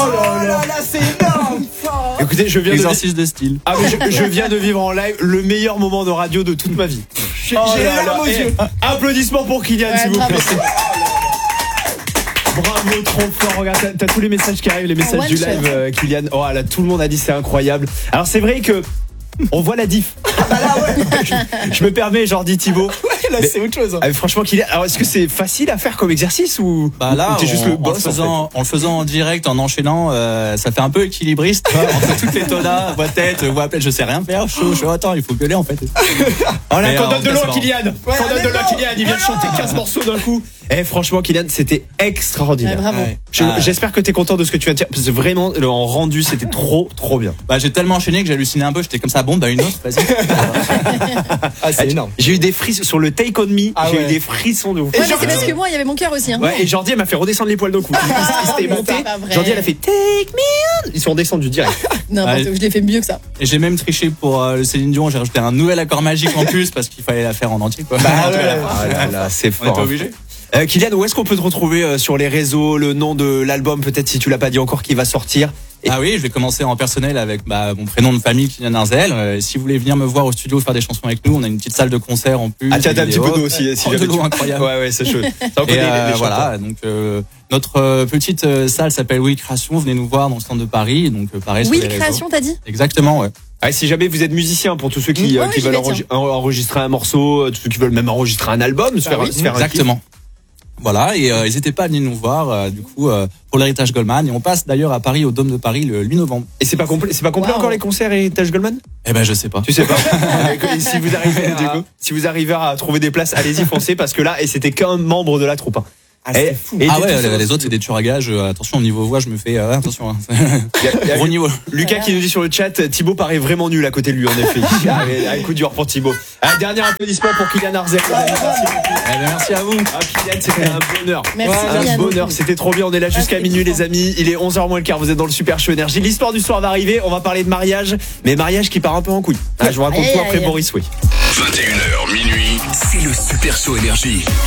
là là, c'est énorme. Écoutez, je viens Exercice de style. Ah mais je viens de vivre en live le meilleur moment de radio de toute ma vie. J'ai les là larmes là. aux yeux. Applaudissements pour Kylian, Ouais, s'il vous bravo. plaît. Bravo, trop fort. Regarde, t'as tous les messages qui arrivent, les messages one du shot. live, Kylian. Oh là, tout le monde a dit c'est incroyable. Alors c'est vrai que on voit la diff. je me permets, Jordi Thibaut. Ouais, là, Mais- c'est autre chose. Ah, franchement, Kylian, alors est-ce que c'est facile à faire comme exercice ou Bah là, ou t'es juste le boss en le faisant en direct, en enchaînant, ça fait un peu équilibriste, tu vois, entre toutes les tonas, voix tête, voix pleine, je sais rien faire, chaud, attends, il faut gueuler en fait. Oh là, Et, qu'on donne de en l'eau fait, à c'est Kylian. Qu'on donne de l'eau à Kylian. Il vient de chanter 15 morceaux d'un coup. Eh, franchement, Kylian, c'était extraordinaire. Ouais, bravo. Ouais. J'espère que t'es content de ce que tu viens de dire. Parce que vraiment, en rendu, c'était trop bien. Bah j'ai tellement enchaîné que j'ai halluciné un peu, j'étais comme ça, bon bah une autre, vas-y. Ah, c'est énorme. J'ai eu des frissons sur le Take On Me. Ah J'ai ouais. eu des frissons de ouf. Ouais, mais c'est parce que moi, il y avait mon cœur aussi. Hein. Ouais, et Jordi, elle m'a fait redescendre les poils d'un coup. Il s'était mais monté. c'est pas vrai. Jordi, elle a fait Take Me On. Ils sont redescendus direct. N'importe Ouais. où, je l'ai fait mieux que ça. Et j'ai même triché pour le Céline Dion, j'ai rajouté un nouvel accord magique en plus parce qu'il fallait la faire en entier quoi. Ah là là, c'est On était fort. obligé. Kylian, où est-ce qu'on peut te retrouver sur les réseaux, le nom de l'album, peut-être si tu l'as pas dit encore, qui va sortir? Ah oui, je vais commencer en personnel avec mon prénom de famille Kylian Arzel. Si vous voulez venir me voir au studio faire des chansons avec nous, on a une petite salle de concert en plus. Ah tiens, t'as un petit peu vidéo. d'eau aussi, si Oh, de jamais l'eau tu- incroyable. Ouais, c'est chaud. Ça, on Et connaît les voilà, donc notre petite salle s'appelle Oui Création. Venez nous voir dans le centre de Paris. Donc pareil Oui, sur les création, réseaux. t'as dit? Exactement, ouais. Ah, si jamais vous êtes musicien, pour tous ceux qui, Ouais, qui j'y veulent vais, tiens. enregistrer un morceau, tous ceux qui veulent même enregistrer un album, se faire un clip. Exactement. Voilà, et n'hésitez pas à venir nous voir du coup pour l'héritage Goldman. Et on passe d'ailleurs à Paris, au Dôme de Paris, le 8 novembre. Et c'est pas complet Wow. encore les concerts Héritage Goldman? Eh ben je sais pas. Tu sais pas. Si vous arrivez à trouver des places, allez-y, foncez, parce que là, et c'était qu'un membre de la troupe. Hein. Ah, c'est fou. Ah tout ouais, ça, les autres c'est des tueurs à gages. Attention au niveau voix, je me fais attention. Hein. il y a Gros niveau. Lucas qui nous dit sur le chat, Thibaut paraît vraiment nul à côté de lui, en effet. Un coup dur pour Thibaut. Un dernier applaudissement pour Kylian Arzel. Eh ben, merci à vous. Ah, Kylian, c'était un bonheur. Merci, Un Kylian. bonheur, c'était trop bien. On est là jusqu'à c'était minuit, kiffant. les amis. Il est 11h moins le quart. Vous êtes dans le Super Show Énergie. L'histoire du soir va arriver. On va parler de mariage, mais mariage qui part un peu en couille. Ah, je vous raconte Aïe, tout aïe, après aïe. Boris Way. 21h minuit, c'est le Super Show Énergie.